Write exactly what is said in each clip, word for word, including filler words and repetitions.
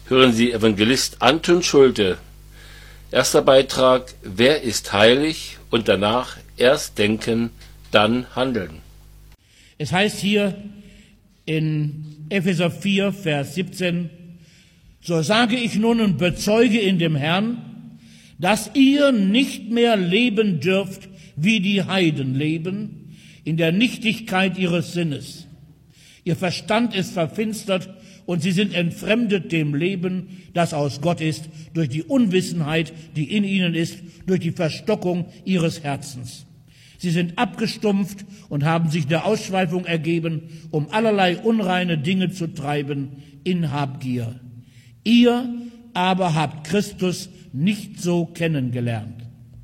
Hören Sie Evangelist Anton Schulte. Erster Beitrag: Wer ist heilig? Und danach: erst denken, dann handeln. Es heißt hier in Epheser vier, Vers siebzehn: So sage ich nun und bezeuge in dem Herrn, dass ihr nicht mehr leben dürft, wie die Heiden leben, in der Nichtigkeit ihres Sinnes. Ihr Verstand ist verfinstert und sie sind entfremdet dem Leben, das aus Gott ist, durch die Unwissenheit, die in ihnen ist, durch die Verstockung ihres Herzens. Sie sind abgestumpft und haben sich der Ausschweifung ergeben, um allerlei unreine Dinge zu treiben in Habgier. Ihr aber habt Christus nicht so kennengelernt.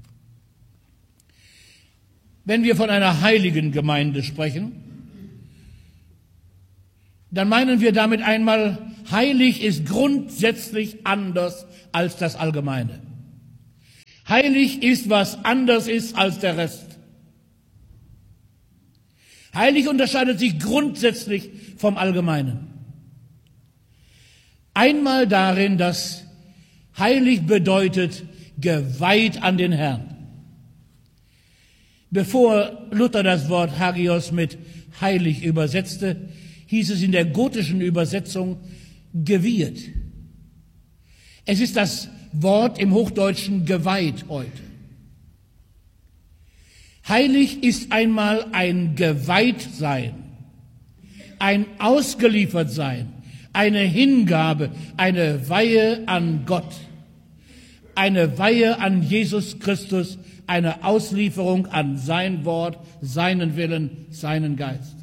Wenn wir von einer heiligen Gemeinde sprechen, dann meinen wir damit einmal, heilig ist grundsätzlich anders als das Allgemeine. Heilig ist, was anders ist als der Rest. Heilig unterscheidet sich grundsätzlich vom Allgemeinen. Einmal darin, dass heilig bedeutet geweiht an den Herrn. Bevor Luther das Wort Hagios mit heilig übersetzte, hieß es in der gotischen Übersetzung geweiht. Es ist das Wort im Hochdeutschen geweiht heute. Heilig ist einmal ein Geweihtsein, ein Ausgeliefertsein, eine Hingabe, eine Weihe an Gott, eine Weihe an Jesus Christus, eine Auslieferung an sein Wort, seinen Willen, seinen Geist.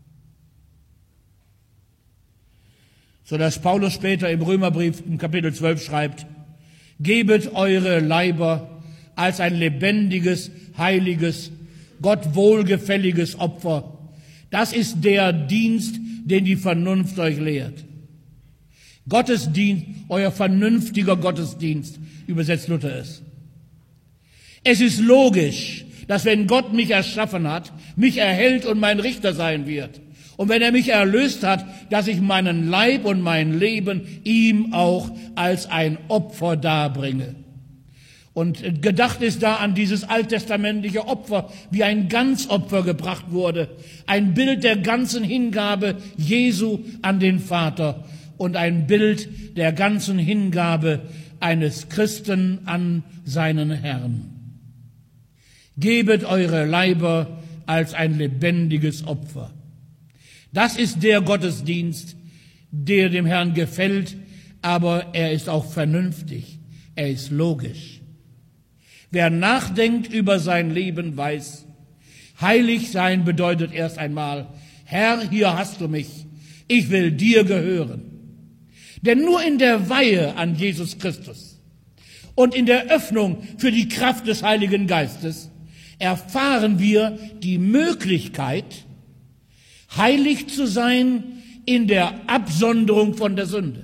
So dass Paulus später im Römerbrief im Kapitel zwölf schreibt: Gebet eure Leiber als ein lebendiges, heiliges, Gott wohlgefälliges Opfer. Das ist der Dienst, den die Vernunft euch lehrt. Gottesdienst, euer vernünftiger Gottesdienst, übersetzt Luther es. Es ist logisch, dass wenn Gott mich erschaffen hat, mich erhält und mein Richter sein wird. Und wenn er mich erlöst hat, dass ich meinen Leib und mein Leben ihm auch als ein Opfer darbringe. Und gedacht ist da an dieses alttestamentliche Opfer, wie ein Ganzopfer gebracht wurde. Ein Bild der ganzen Hingabe Jesu an den Vater und ein Bild der ganzen Hingabe eines Christen an seinen Herrn. Gebet eure Leiber als ein lebendiges Opfer. Das ist der Gottesdienst, der dem Herrn gefällt, aber er ist auch vernünftig, er ist logisch. Wer nachdenkt über sein Leben, weiß, heilig sein bedeutet erst einmal: Herr, hier hast du mich, ich will dir gehören. Denn nur in der Weihe an Jesus Christus und in der Öffnung für die Kraft des Heiligen Geistes erfahren wir die Möglichkeit, heilig zu sein in der Absonderung von der Sünde.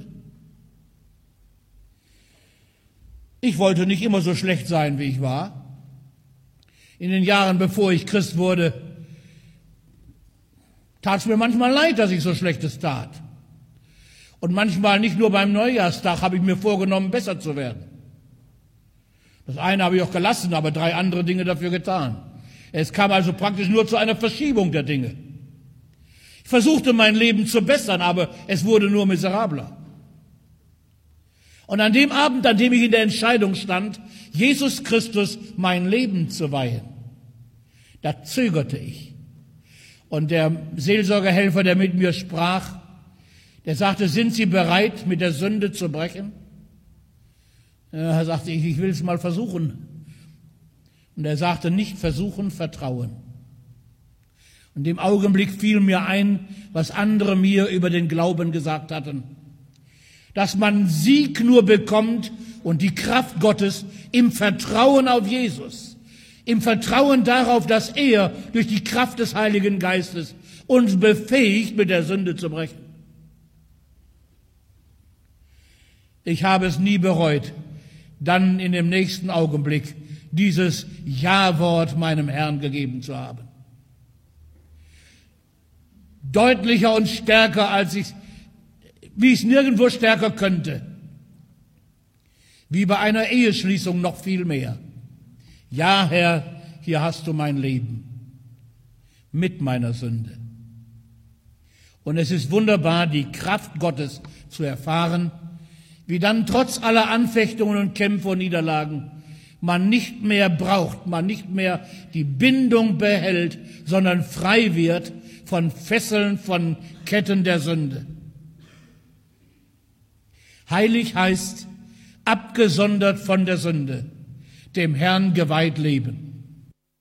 Ich wollte nicht immer so schlecht sein, wie ich war. In den Jahren, bevor ich Christ wurde, tat es mir manchmal leid, dass ich so Schlechtes tat. Und manchmal, nicht nur beim Neujahrstag, habe ich mir vorgenommen, besser zu werden. Das eine habe ich auch gelassen, aber drei andere Dinge dafür getan. Es kam also praktisch nur zu einer Verschiebung der Dinge. Ich versuchte, mein Leben zu bessern, aber es wurde nur miserabler. Und an dem Abend, an dem ich in der Entscheidung stand, Jesus Christus mein Leben zu weihen, da zögerte ich. Und der Seelsorgerhelfer, der mit mir sprach, der sagte: Sind Sie bereit, mit der Sünde zu brechen? Er sagte ich, ich will es mal versuchen. Und er sagte: Nicht versuchen, vertrauen. Und in dem Augenblick fiel mir ein, was andere mir über den Glauben gesagt hatten. Dass man Sieg nur bekommt und die Kraft Gottes im Vertrauen auf Jesus, im Vertrauen darauf, dass er durch die Kraft des Heiligen Geistes uns befähigt, mit der Sünde zu brechen. Ich habe es nie bereut, dann in dem nächsten Augenblick dieses Ja-Wort meinem Herrn gegeben zu haben. Deutlicher und stärker, als ich, wie ich es nirgendwo stärker könnte, Wie bei einer Eheschließung noch viel mehr. Ja, Herr, hier hast du mein Leben mit meiner Sünde. Und es ist wunderbar, die Kraft Gottes zu erfahren, wie dann trotz aller Anfechtungen und Kämpfe und Niederlagen man nicht mehr braucht, man nicht mehr die Bindung behält, sondern frei wird von Fesseln, von Ketten der Sünde. Heilig heißt abgesondert von der Sünde, dem Herrn geweiht leben.